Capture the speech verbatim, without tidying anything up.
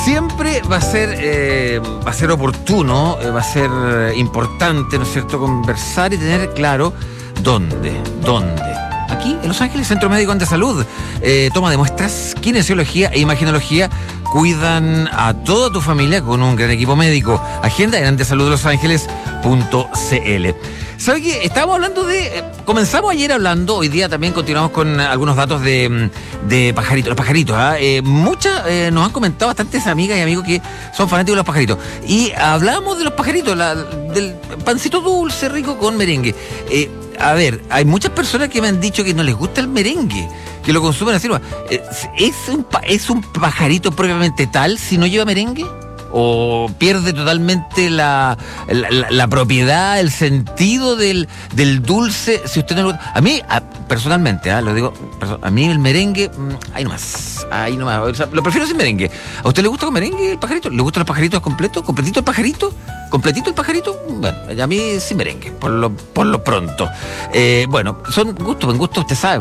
Siempre va a ser eh, va a ser oportuno, eh, va a ser eh, importante, ¿no es cierto?, conversar y tener claro dónde, dónde. Aquí, en Los Ángeles, Centro Médico de Salud, eh, toma de muestras, kinesiología e imagenología, cuidan a toda tu familia con un gran equipo médico. Agenda en andesalud de los ángeles punto c l. ¿Sabe qué? Estábamos hablando de... Eh, comenzamos ayer hablando, hoy día también continuamos con algunos datos de, de pajaritos, los pajaritos. ¿ah? Eh, muchas eh, nos han comentado bastantes amigas y amigos que son fanáticos de los pajaritos. Y hablábamos de los pajaritos, la, del pancito dulce rico con merengue. Eh, a ver, hay muchas personas que me han dicho que no les gusta el merengue, que lo consumen así. Eh, ¿es, un, ¿Es un pajarito propiamente tal si no lleva merengue? ¿O pierde totalmente la, la, la, la propiedad, el sentido del, del dulce? Si usted no lo... A mí, a, personalmente, ¿eh? lo digo, a mí el merengue, ahí nomás, ahí nomás. O sea, lo prefiero sin merengue. ¿A usted le gusta con merengue el pajarito? ¿Le gustan los pajaritos completos? ¿Completito el pajarito? ¿Completito el pajarito? Bueno, a mí sin merengue, por lo, por lo pronto. Eh, bueno, son gustos, en gusto usted sabe.